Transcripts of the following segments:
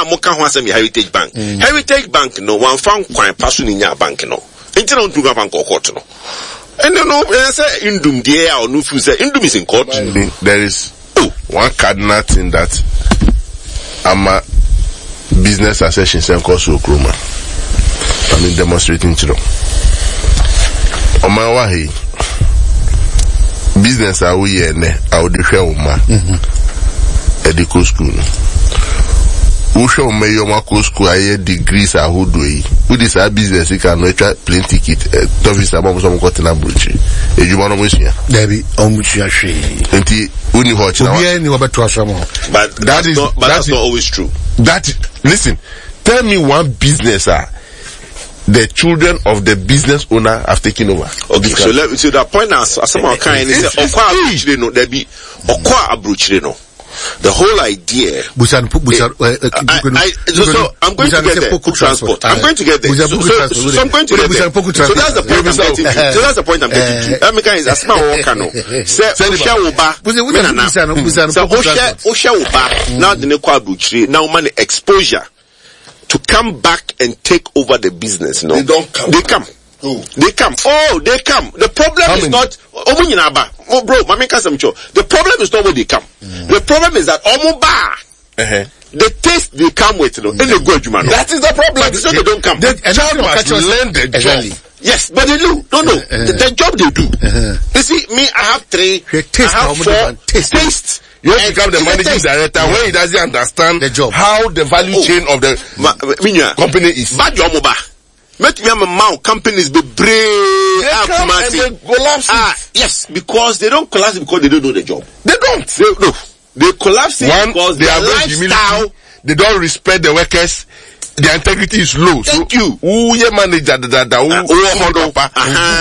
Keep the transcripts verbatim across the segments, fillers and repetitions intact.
na moka ho asem Heritage Bank. Mm. Heritage Bank no one fan kwan paso ni nya bank no. Enti na ontu bank ko court no. And you know, I say Indum there or no say Indum is in court. There is oh. one cardinal thing that I'm a business association called Sokroma. I mean demonstrating to them. On my way, business are we and I would share with my medical school. Who show me your medical school? I hear degrees are who do it. Who this our business? You can try plane ticket. Tovis about some got in a bridge. If you want to miss here, Debbie, on which you are she. Until when you watch now, but that is not, but that's not always true. That listen, tell me one business ah. The children of the business owner have taken over. Okay, so let me to that point now. As someone kind is okwa abruchire no, there be okwa abruchire no. The whole idea. Busan, busan, so, so I'm going to get there. Transport. I'm going to get there. So, so, so, so I'm going to get there. So that's the point I'm getting to. So that's the point I'm getting to. America is as small worker no. Say Osha Oba. Say Osha Osha Oba. Now the nekwa abruchire. Now man exposure. To come back and take over the business, no? They don't come. They come. Who? They come. Oh, they come. The problem How is many? not. Oh, bro, the problem is not where they come. Mm. The problem is that Omuba. Uh-huh. The taste they come with, you know, mm. and they go, man. That is the problem. But it's not they don't come. The job must learn the job. Yes, but they do. No, no. Uh-huh. The, the job they do. Uh-huh. You see, me, I have three. Taste, I have four. Taste. taste. You have to become the managing director yeah. when he doesn't understand the job. How the value oh. chain of the ma, ma, company is. Bad job, Moba. Make me a mount companies be brave. They come and they collapse ah, it. Yes, because they don't collapse because they don't know the job. They don't. They, no, they collapse it One, because they their are lifestyle. They don't respect the workers. Their integrity is low. Thank so, you. Who ye manager da da da? Who hold up?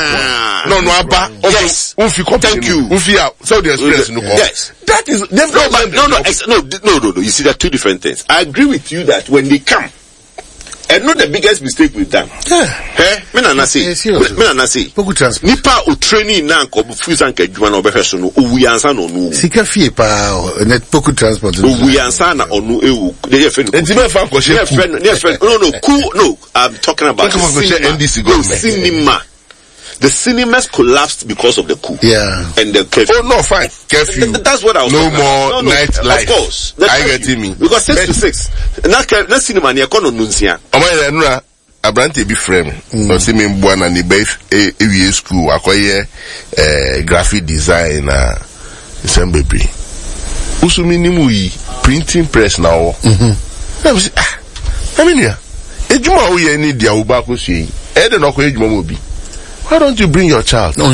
No, no, Abba. Yes. Thank you. So the experience no. Yes. That is no, but, no, no, no, no, no, no. You see, there are two different things. I agree with you that when they come, and not the biggest mistake we've done. Eh? Me na na say. Me na na say. Nipa o training na ko fuza nka adwuma na obehweso no owu yansa na onu. Sika fie pa net poku transport. Owu yansa na onu ewu. Dey fe no. Enti me fa ko she. No, no, cool. No, I'm talking about N D C government. Cinema. The cinemas collapsed because of the coup. Yeah. And the curfew. Oh, no, fine. Curfew. That's what I was no talking more about. No, no, night life. Of course. I get me. Because six to six. Na na cinema ni ekono nunsia. Omo ya nura Abrante bi frame. O si me mbo na ni be e wi school akoye eh graphic design na sembebi. Usumi ni mu yi printing press na wo. Mhm. Na bi ah. Aminia. Ejuma wo ye ni dia wo ba ko sie. E de no ko ejuma mo bi. Why don't you bring your child? No,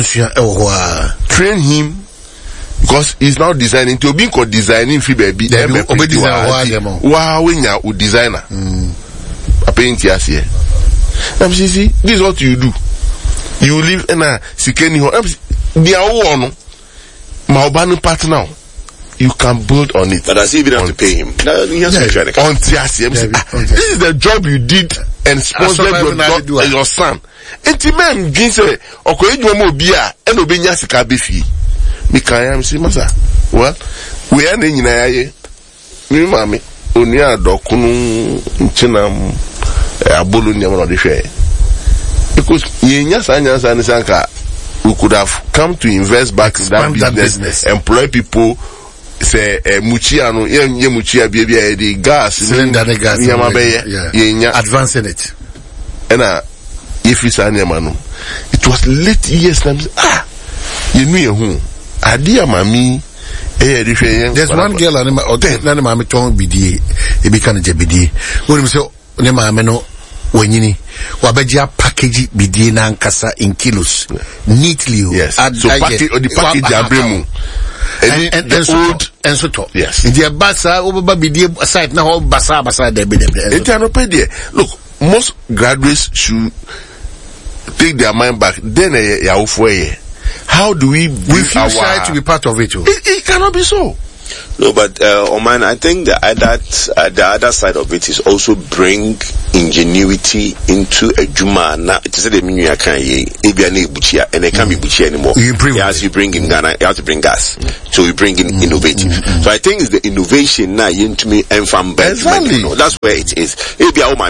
train him because he's now designing. To be called designing for baby. Wow, when you're a designer, a paint yes here. I'm see, this is what you do. You live in a sikeni home. The one, my urban part now. You can build on it. But I see you have to pay him. No, he has to try to on T S M. This is the job you did and sponsored your daughter and your son. Enti men gin say okoye dwom obi a e no benya sika befi mi kan am si masa well we are na nyina yaye mi mami oni adokunu nchina abolo nyam no de hwe because yenya sanya sanya sanka we could have come to invest back in that business, that business employ people say uh, muchiano ye ye muchia bia bia the gas cylinder the gas nyama be yenya advancing it and uh if it's an emanu, it was late years time. Ah, you know you who? Adia mami. There's one girl and my or then mami chong bidi. It become a bidi. When you say ne mami no when you ni wabeja package bidi na nkasa in kilos neatly. Yes. So package or the package abremu. And and and old and so top. Yes. In the basa over bidi side na all basa basa de bidi. It no pay there. Look, most graduates should take their mind back. Then uh, how do we we feel shy to be part of it? It, it cannot be so. No, but uh, Oman, I think the other uh, the other side of it is also bring ingenuity into a juma. Now it is the menu I can't ye. And it can't be buchi anymore. You bring yes, you bring in Ghana, you have to bring gas. So you bring in innovative. So I think it's the innovation now into me and from exactly. No, that's where it is. Because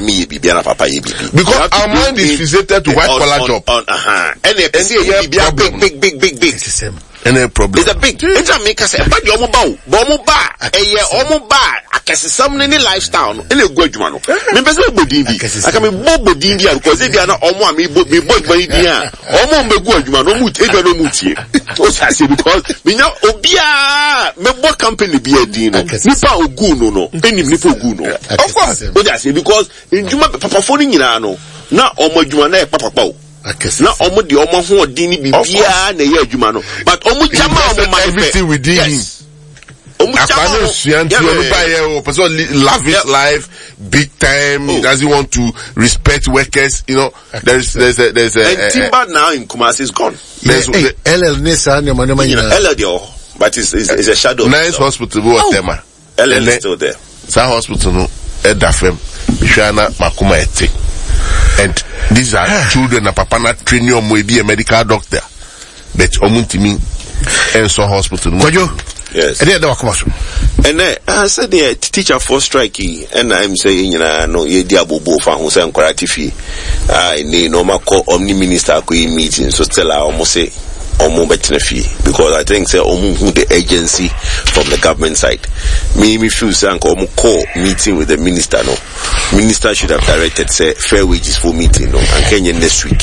our mind is fixated to white collar job. Uh-huh. And it big, big, big, big, big. Any problem? It's a big. It's a make us say, but you're mobile, bomba, a year, almost bar. I can see some any lifestyle. Any good man. Me person body. I can be bobo dindia because they are not almost me, me boy, my dear. Almost me good man. No mood, even no mood here. What's I say because me now obia me boy company be a dino. Nipa oguno no. Any nipa oguno. Of course. What I say because in Juma papa phone in ano. Na omo Juma na papa pao. Na omo di omo ho odin ni bibia na ye adwuma no but omo jama omo man everything within him omo jama suanti omo ba ye o person love his life big time. He doesn't want to respect workers, you know. There's there's a there's a and Timber now in Kumasi is gone. L L Nessa no man L L dio but it's it's a shadow. Nice hospital wo tema L L is still there. Sa hospital no e da fem Bishana Makuma ete. And these are children na papa na training or be a medical doctor. But omuntimi and so hospital. Yes. And then I said the teacher for striking and I'm saying you know no ye diabo bo fa ho say nkoratifi. Ah ni no mako omni minister ko meeting so tell her almost say because I think say omu who the agency from the government side. Me me feel say omu call meeting with the minister no. Minister should have directed say fair wages for meeting no and Kenya next week.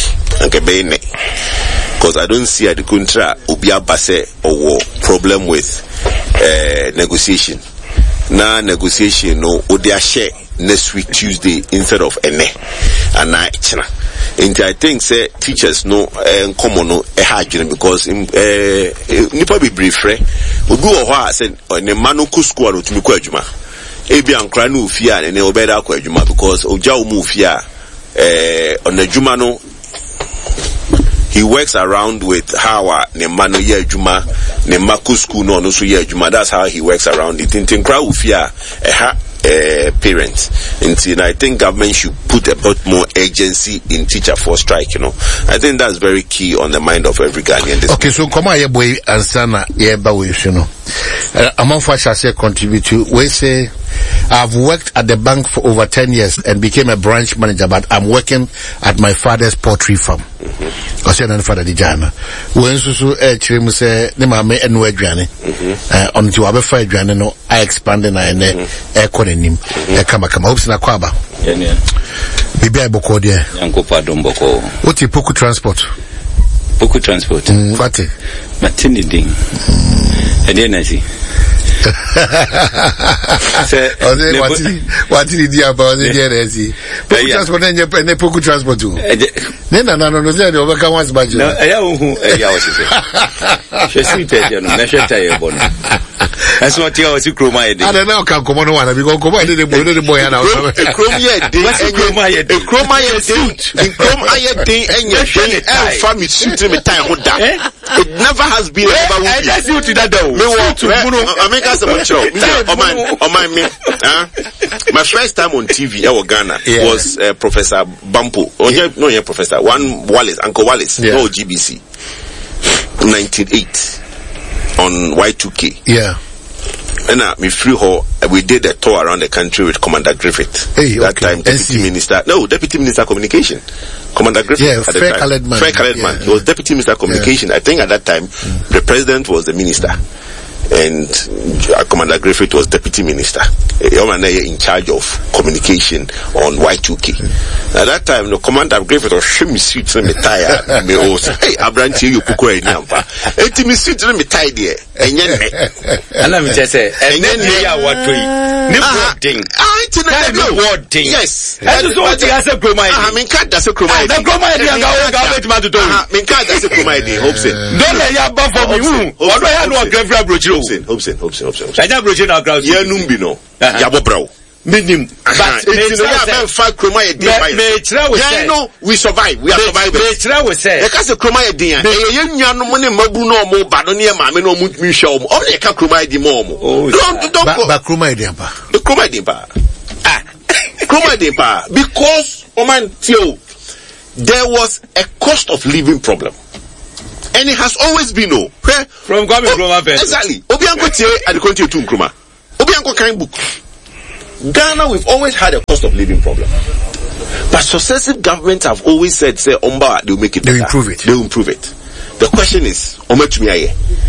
Because I don't see at the contra obia base or problem with uh, negotiation. Now negotiation no odia share next week Tuesday instead of ene and na china. And I think say teachers no eh common no eh hard because eh nipa be brief re obi wo ho a say ne manu ku school no tumi ko adwuma e bia nkra no ofia ne obeda ko adwuma because oja o mu ofia eh on adwuma no he works around with how uh, ne manu ye adwuma ne maku school no no so ye adwuma. That's how he works around it. Tintin kra ofia eh ha Uh, parents, and I think government should put a bit more agency in teacher for strike. You know, I think that's very key on the mind of every Ghanaian. Okay, so come on, yeah, boy, answer na yeah, but we you know, among for shall say contribute to. We say I've worked at the bank for over ten years and became a branch manager, but I'm working at my father's poultry farm. I said, "No father, the jana." When so so, eh, chirimu say, "Ne mama enu edwane." On to abe fa edwane no, I expanded na ene eh konenim. Eh kama kama. Hopes na kwaba. Yeah, yeah. Bibi ay boko dia. Yanko pardon boko. What is Poku transport? Poku transport. Mm, what is? Matini ding. Ede nasi. Ose watini watini dia ba ose dia nasi. Poku transport enye ene Poku transport tu. Nena na no no say o be kan once bajo. No, eya ohun eya o se. She sweet e no, na she tie bono. That's what you are kroma e dey. I don't know kan komo no wana because komo e dey boy dey boy na. Kroma ye dey. Kroma ye dey. Kroma ye dey. Kroma ye dey enye dey. E fa mi suit me tie ho da. It never has been ever will be. I just suit that though. Me want to I make us a much show. Oh my oh my me. Huh? My first time on T V in Ghana was uh, Professor Bampo. Oh yeah, no yeah Professor One Wallace, Uncle Wallace, yeah. No G B C. nineteen eighty on Y two K. Yeah. And uh, me free her, we did a tour around the country with Commander Griffith. Hey, that okay. time, Deputy N C. Minister, no, Deputy Minister Communication. Commander Griffith. Yeah, fair colored man. Fair colored man. He was Deputy Minister Communication. Yeah. I think at that time, mm. the President was the Minister. And uh, Commander Griffith was Deputy Minister. Uh, in charge of communication on Y two K. Mm. At that time, the Commander Griffith was showing suits and me tie. Me also, hey, Abranti, you puko e nyampa. Eti me suits and me tie there. Enye. And let me just say, and then they are what we. Ni wording. Ah, it's a wording. Yes. That's what he has a chroma. Ah, min card that's a chroma. The chroma idea go go bet to do. Ah, min card that's a chroma idea. Hope so. Don't let ya buffer for me. What do I know Griffith approach? Hopsin, Hopsin, Hopsin, Hopsin. I just approach now crowd. Ye numbi no. Yabo brow. Minimum. But it's not five kroma a day. Yeah, no, we survive. We are surviving. Because the kroma a day. Eh, you no money mabu no mo badoni ma me no mutmi show. All the kroma a day mo. Don't don't go. Ba kroma a day pa. The kroma a day pa. Ah, kroma a day pa. Because oh man, tio, there was a cost of living problem. And it has always been no. From Kwame Nkrumah. Exactly. Obianko tie at the country to Nkrumah. Obianko kind book. Ghana, we've always had a cost of living problem. But successive governments have always said, say, Omba, they'll make it better. They'll improve it. They'll improve it. The question is, Ometumiaye.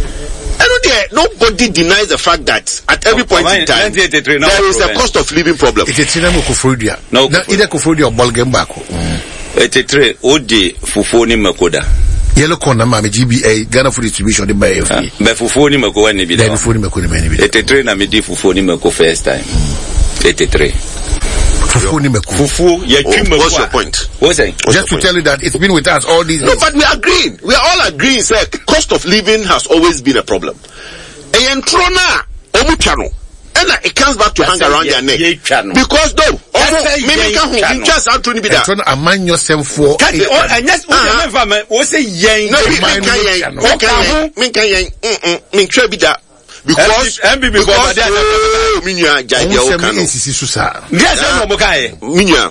I know nobody denies the fact that at every point in time, there is a cost of living problem. It's a Kufrudia. No, either Kufrudia or Bolgembako. eighty-three, Odi, Fufoni Makoda. Yellow corner, Mammy G B A, Ghana Food Distribution, the Bay of Befufoni Mako and Nibi. Then Funi Mako, eighty-three, Namidi Fufoni Mako first time. eighty-three. Fufuni Mako. Fufu, oh, what's your point? What's it? Just to tell you that it's been with us all these No, days. But we are agreeing. We are all agreeing, sir. Cost of living has always been a problem. And Trona, Omuchano. And it comes back to hang around your neck. Because though, many can just out to be there. Turn a man yourself for. And yes, what's a yang? No, me can yang, me can be that. Because, because, oh, minya, jaja, okano. Yes, no, mokai. Minya,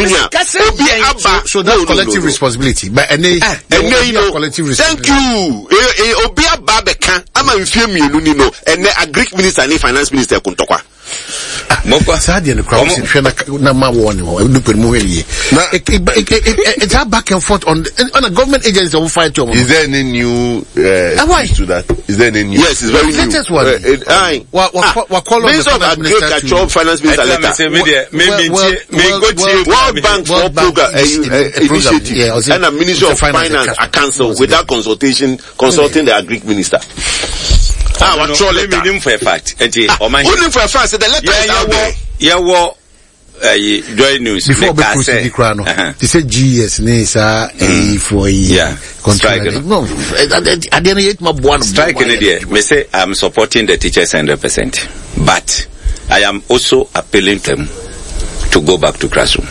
minya. So that's collective responsibility. But any, any collective responsibility. Thank you. Eh, obia babeka. Ama infirmi yenu no. Ene a Greek minister and finance minister kuntokwa. Mokwa sadi and the crowd shena na ma woni ho e dupe mu heli it's a back and forth on on a government agency of fight you. Is there any new uh, to that? Is there any new? Yes, it's very new. Latest one. Aye. What what what call on the agriculture finance minister letter. Maybe World Bank for program initiative and a Ministry of Finance a council without consultation consulting the Greek minister. Ah, what troll letter? Only for a fact. Only for a fact. The letter is out there. Yeah, what? Uh, joy news. Before we proceed, the crown. They said G S Nisa A for yeah. Strike. No, I didn't hit my one. Strike in the Me say I'm supporting the teachers one hundred percent, but I am also appealing them to go back to classroom.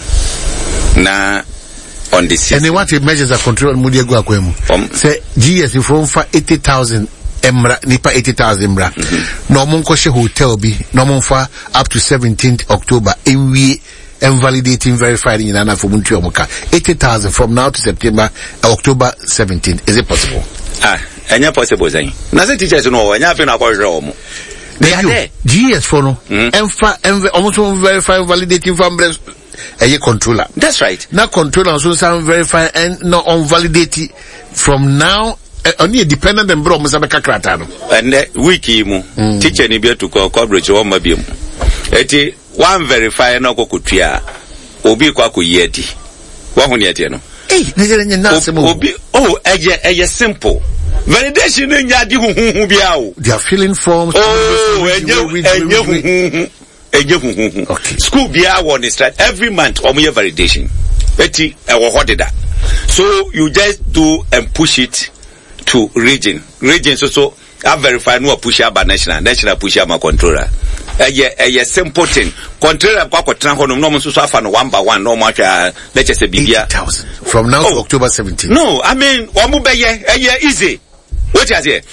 Now, on the system. And they want to measures of control. Mudia go akwemu. Say G S from for eighty thousand. Emra nipa eighty thousand emra no mo nkɔ hotel bi no mo fa up to seventeenth October enwie invalidating verified in Nana for Muntu Omuka eighty thousand from now to September uh, October seventeenth. Is it possible? Ah, enya possible zain na say teachers no enya fe na ko hwere omo they are there G S for no emfa enve almost verify validating from a controller. That's right. Now controller so some verify and no on validate from now. Only dependent and bro Musabeka Kratano. And wiki mu teacher ni be to call coverage or mabium. Eti one verify no kutia obi kwa kuyeti. Wa huni eti no. Eh, nigere na obi oh eye eye simple. Validation nya di huhu bia o. They are filling forms. Oh, enye enye huhu. Enye huhu. Okay. School bia one is right every month omo validation. Eti e wo hodeda. So you just do and push it to region. Region so so I verify no push up by national, national push up my controller. A ye a simple thing. Controller kwa kwa tranko no no so so afa no one by one no much uh let's just say bibia from now oh. to October seventeenth. No, I mean omo be ye a ye easy. What is here?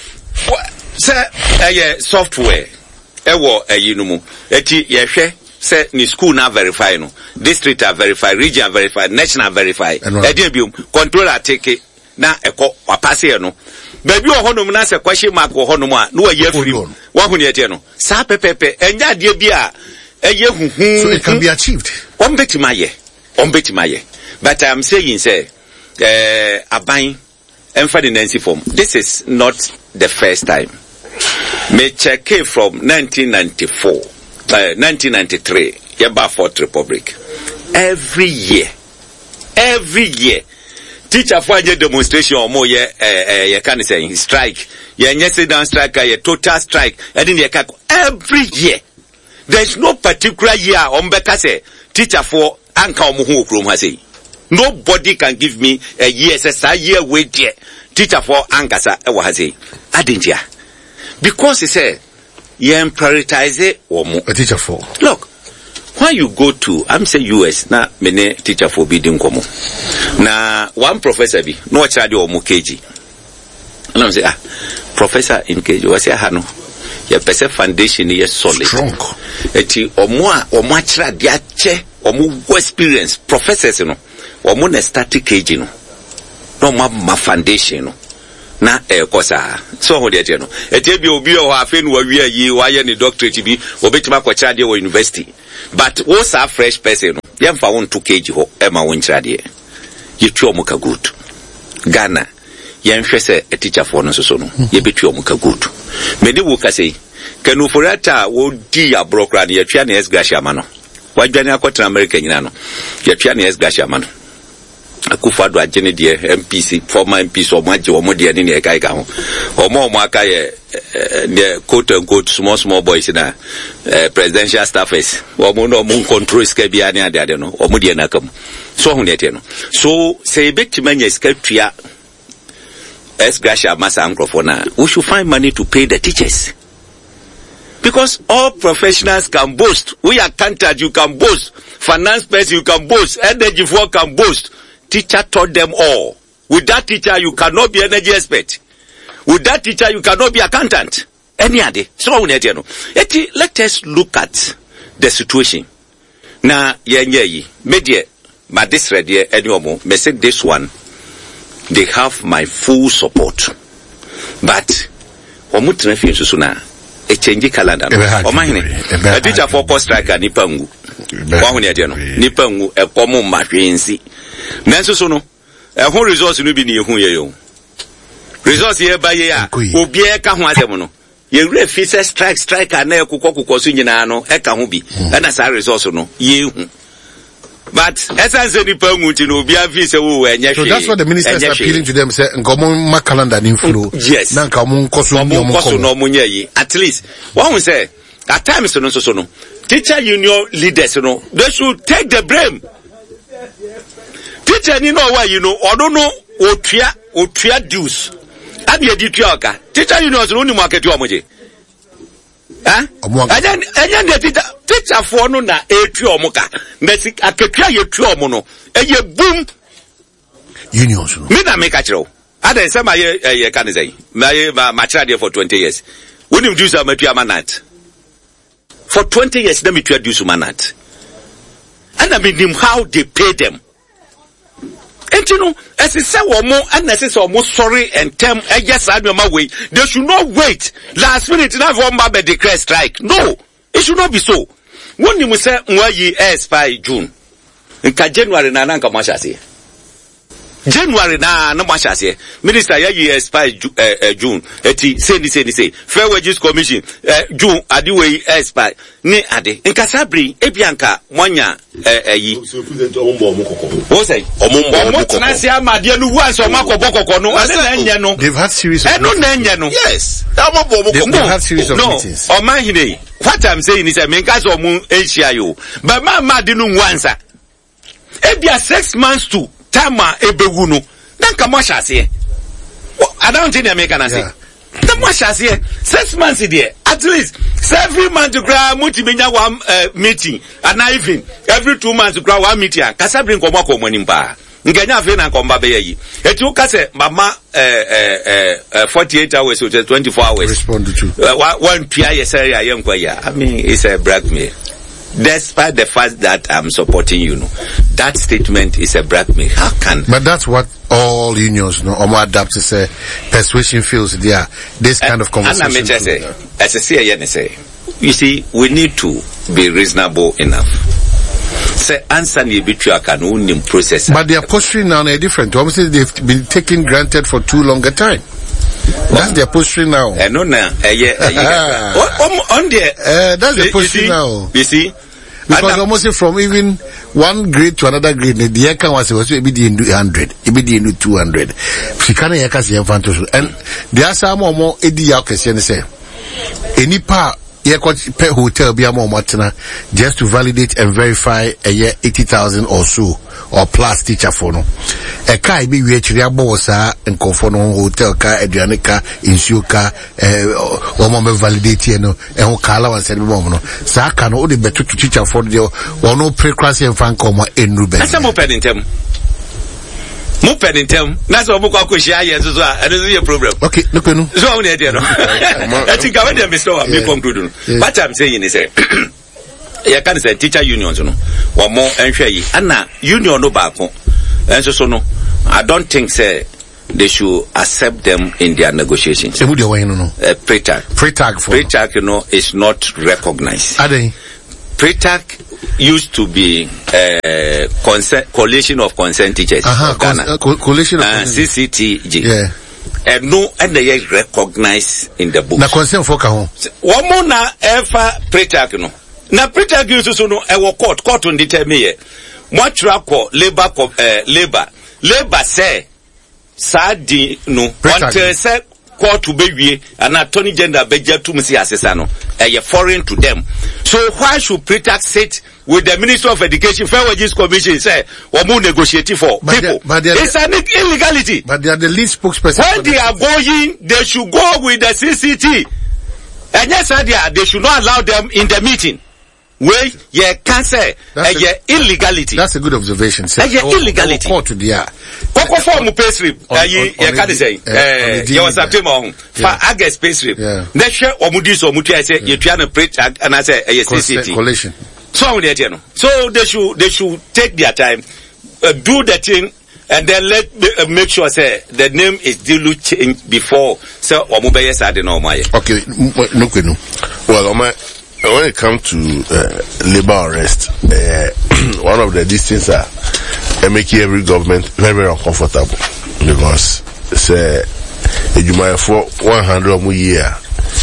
Say a ye software. E wo a yi no mu. Eti ye hwe say ni school na verify no. District are verify, region verify, national verify. E dey biom controller take it. Na eko wapase no baby ohonum na se question mark ohonum a no ye free wa hunu ete no sa pepepe enya de bia eye huhu so it can be achieved on betimaye on betimaye but I am saying say eh aban emfa the Nancy form this is not the first time me check it from nineteen ninety-four uh, nineteen ninety-three Yaba Fourth Republic every year every year teacher for a demonstration or more yeah eh you can say strike yeah sit down strike a total strike and then every year there's no particular year on beka say teacher for anka omo hu has say nobody can give me a year say a year wait there teacher for ankasa e wa say adentia because he say you prioritize omo a teacher for look when you go to, I'm say U S, na many teacher for bidding komo. Na one professor be, no charge or K G. And I'm say, ah, professor in K G, was ya hano? Your person foundation is solid. Strong. Eti, or more, or much la diache, or more experience, professors, you know, or more static K G, no. No more my foundation, no. Na eh kosa so ho de no etie bi obi o afen wa wi ayi wa ye ni doctorate bi obetima kwa chade wo university but wo sa fresh person no ye mfa won two kilograms ho e ma won chade ye tu omuka good Ghana ye nhwe se a teacher for no so so no ye betu omuka good me de wo ka sei kanu forata wo di abrokra ne ye twa na esgasha ma no wa dwane akotra America nyina no ye twa na esgasha ma no Akufado agene de M P C former M P so maje omo de ne e kai ka ho omo omo aka ye the quote unquote small small boys na presidential staffers omo no omo control ska bia ne ade ade no omo de na kam so ho ne te no so say betima nya ska tua es gracia masa ankrofo na we should find money to pay the teachers. Because all professionals can boast. We are accountant, you can boast. Finance person, you can boast. Energy for can boast. Teacher taught them all. With that teacher, you cannot be energy expert. With that teacher, you cannot be accountant. Any other. So, let us look at the situation. Now, yeah, yeah, media, my this ready, anymore. Me say this one, they have my full support. But, omutre fi susuna. A change calendar. O mahine. A teacher for cost striker nipangu. Wa huni ade no. Nipangu e komo mahwensi. Nanso so no. E ho resource no bi ne hu ye yo. Resource ye ba ye a obi e ka ho asem no. Ye re fi se strike striker na ekokọ kokọ so nyina no e ka ho bi. E na sa resource no ye hu. But essence nipangu ti no obi afi se wo enye hwe. So that's what the minister is appealing to them say ngomo ma calendar ni flow. Yes. Na nka mo nkoso ni mo nkoso no mo nyayi. At least one will say at times no so so no. Teacher union leaders no they should take the blame. Teacher ni no why you know odo no otua otua dues. Abi edi tua oka. Teacher union no ni market o moje. Ah? Ajan ajan de teacher teacher for no na etu omuka. Mesi aketua ye tu omo no. Eye boom unions no. Me na make a chiro. Ada say my ye kan say. My my child for twenty years. When you do some metua manat. For twenty years let me to do some manat. And I mean how they pay them. And you know, as it say one more and as it's almost sorry and term I guess I know my way. They should not wait. Last minute not one by declare strike. No, it should not be so. When you say why ye expire June. In January na nanka mashasi. January na na mashasi. Minister ya ye expire June. Eti say ni say ni say. Fair Wages Commission June adiwe expire. Ni ade. In Kasabri ebianka mwanya eh yi. Wo say omumbo na say amade nu wan so makobo kokonu. Ade na enye no. They've had series of meetings. No enye no. Yes. They've had series of no. meetings. O man hine. What I'm saying is I mean cause omu enhia yo. But ma ma de nu wansa. Ebia six months to tama ebewu no. Dan ka mo hyase. I don't think they make an answer. The mo hyase. Six months there. At least every month to cry multimenya one uh, meeting and even every two months to cry one meeting. Kasa bring komo komo nimpa. Ngenya afi na komba be yi. Eti u kase mama eh eh eh forty-eight hours or twenty-four hours. Respond to you. Uh, one pia yesere ayen kwa ya. I mean it's a blackmail. Despite the fact that I'm supporting you, know, that statement is a blackmail. How can? But that's what all unions know. Omo adapt to say persuasion feels there. This kind uh, of conversation. And I say, as I say, I say, you see, we need to be reasonable enough. Say answer the betrayal can only process. But their posturing now are different. Obviously, they've been taken granted for too long a time. That's their posturing now. Eh no na eh yeah on there. Uh, that's the posturing now. You see, because almost from even one grade to another grade, the year can was was be the hundred, it be the two hundred. She can't hear kasi and there are some more edi ya question say. Any pa yeah, pay hotel be a more just to validate and verify a year eighty thousand or so or plus teacher for no. A car be we actually abosa and conform hotel car, Adrianica, insure car, or mom validate no and car allowance and no. So I can only better to teacher for the or no pre-class and fan comma in Ruben. That's a more pen in them. Mo pen in them. That's what book I share here so I don't see a problem. Okay, look no. So on the idea. I think I went there Mister me conclude. What I'm saying is you can say teacher unions no. One more enhwe ana union no back. And so so no. I don't think say they should accept them in their negotiations. E would way no no. Uh, pre-tag. Pre-tag for. Pre-tag you know is not recognized. Are they? Pre-tag used to be a uh, consent, coalition of consent teachers. Uh-huh, cons- uh, co- coalition of uh, C C T G. Yeah. And no, and they are recognized in the book. Na consent for kahon. One more na ever pre-tag no. Na pre-tag used to no ewo court court on determine. What trako labor uh, labor labor say sadi no until say court to be and attorney general beja to msi assessor no a foreign to them. So why should pre-tax sit with the Minister of Education Fair Wages Commission say or more negotiating for but people? But it's an illegality. But they are the lead spokesperson. When they are going, they should go with the C C T. And yes, they should not allow them in the meeting. Where you can say a illegality. That's a good observation. A illegality. Court to the Coco form pay strip. You can say you was September on for August pay strip. Next year or Mudis or Mutia say you trying to preach and I say a C C T. Coalition. So so they should they should take their time, uh, do the thing, and then let uh, make sure say the name is duly changed before so Omubeye said no my. Okay, no no. Well, my when it comes to uh, labor unrest, uh, one of the these things are uh, making every government very very uncomfortable because say uh, for one hundred more year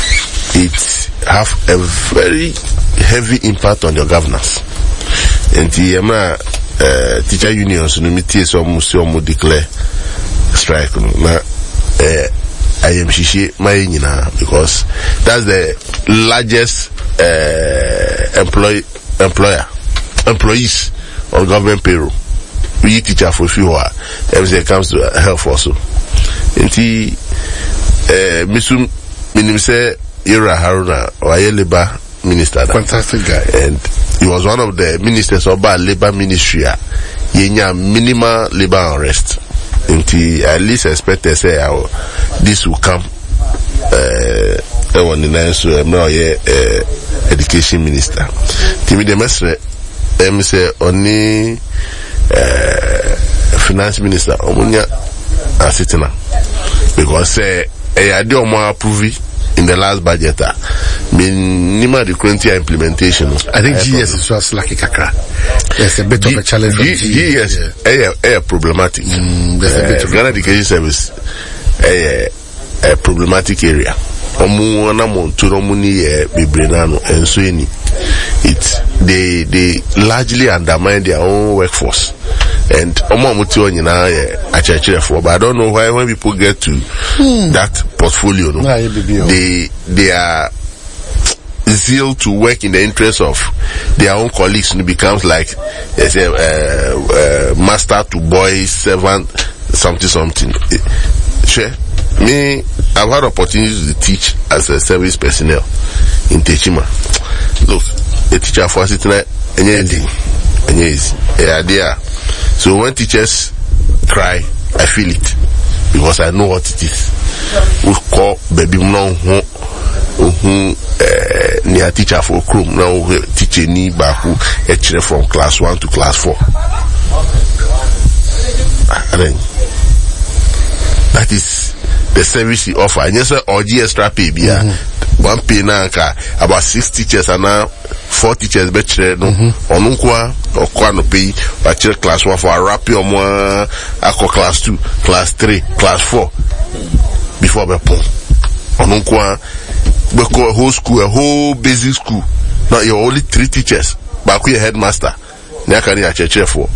it have a very heavy impact on your governance. And the uh, teacher unions no meet some some declare strike no na uh, I am shishi my because that's the largest uh, employ employer employees on government payroll. We teacher for few hours everything comes to health also. And the uh, Misum minim say Ira Haruna or labor minister. Fantastic guy. And he was one of the ministers of our labor ministry. Yenya minimal labor unrest. And he at least expected say how this will come. Uh, on the next uh, education minister. Timmy the mestre, um, say only uh, finance minister. Omunya asitina because say I do more approve in the last budget, uh, minimum the current year implementation. I think G S is was like a kakra. There's a bit G- of a challenge. G- G- G S yeah. a, a problematic. Mm, there's uh, a bit of Ghana Education Service a, a problematic area. Omu na monturo muni e bibrenano and so any. It they they largely undermine their own workforce. And omo muti onyina a church for, but I don't know why when people get to hmm. that portfolio, no, they they are zeal to work in the interest of their own colleagues, and it becomes like they say uh, uh, master to boy servant something something. Sure. Me, I've had opportunities to teach as a service personnel in Techima. Look, a teacher for sitting anything, anything, so when teachers cry, I feel it because I know what it is. We call baby no who near teacher for Chrome now teaching me back who actually from class one to class four. And then that is the service you offer. And yes, or G extra pay be mm-hmm. one pay now about six teachers and now four teachers betre no onu kwa okwa no pay bachelor class one for a rap or more akọ class two, class three, class four before be pon onu kwa be ko whole school, a whole basic school. Now you're only three teachers but you headmaster na can ya cheche for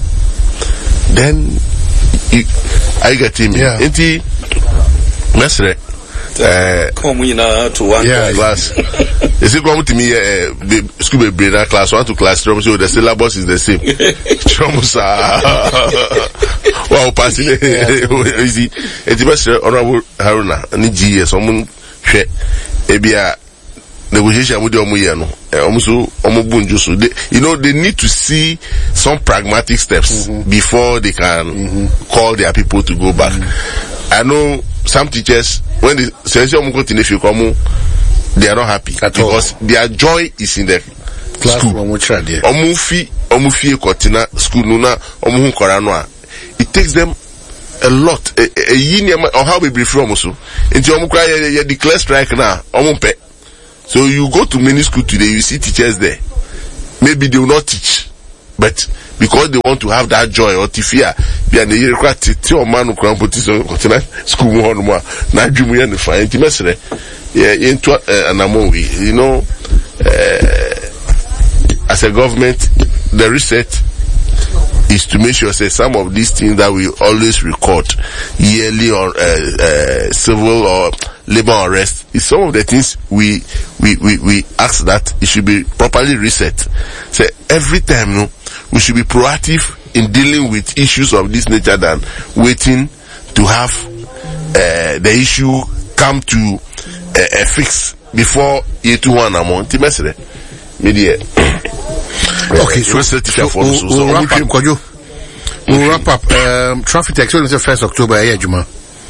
then you, I get him yeah. Enti mesre Uh, come in uh, to one yeah, class. Is it come to me? Uh, school brain class one to class three. So the syllabus is the same. Chomusa. Wow, passing easy. It's best honorable Haruna. Ni G S. Someone share. Ebia negotiation with the omuyano. Omusu omubunju so. You know they need to see some pragmatic steps mm-hmm. before they can mm-hmm. call their people to go back. Mm-hmm. I know some teachers when the session go to the come, they are not happy at because all. Their joy is in the school. Omufi omufi kotina school nuna omuhu koranoa. It takes them a lot. A, a, a year or how we brief from so. Until omukra you declare strike now. Omumpe. So you go to many school today, you see teachers there. Maybe they will not teach, but because they want to have that joy or tifia, they are the require to your man who can put this on school one more. Now you may have find intimacy. Yeah, into an among you know, uh, as a government, the reset is to make sure say some of these things that we always record yearly or uh, uh, civil or labor arrest is some of the things we we we we ask that it should be properly reset. Say every time, no, we should be proactive in dealing with issues of this nature than waiting to have uh, the issue come to uh, a fix before year two one amount. Media. Okay, so, so, so we'll, we'll wrap up, Kojo. We'll wrap up. Um, traffic tax on the first October, yeah, Juma.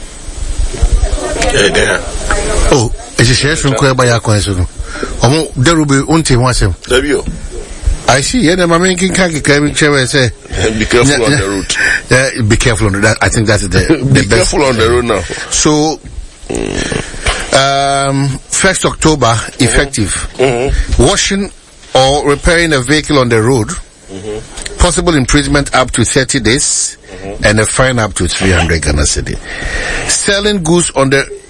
Yeah, yeah. Oh, it's a share from Kweba Yakwan. Oh, there will be unti wasem. I see, yeah, the main king can't get chair say. Be careful on the road. Yeah, be careful on that. I think that's the, the be best. Careful on the road now. So, um, first October, effective. Mm-hmm. Washing or repairing a vehicle on the road, mm-hmm. possible imprisonment up to thirty days, mm-hmm. and a fine up to three hundred Ghana cedi. Selling goods on the